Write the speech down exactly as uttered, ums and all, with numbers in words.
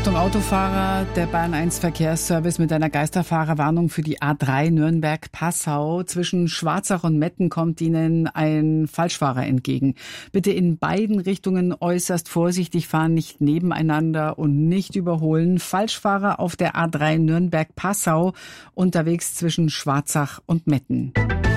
Achtung Autofahrer, der Bayern eins Verkehrsservice mit einer Geisterfahrerwarnung für die A drei Nürnberg-Passau. Zwischen Schwarzach und Metten kommt Ihnen ein Falschfahrer entgegen. Bitte in beiden Richtungen äußerst vorsichtig fahren, nicht nebeneinander und nicht überholen. Falschfahrer auf der A drei Nürnberg-Passau unterwegs zwischen Schwarzach und Metten.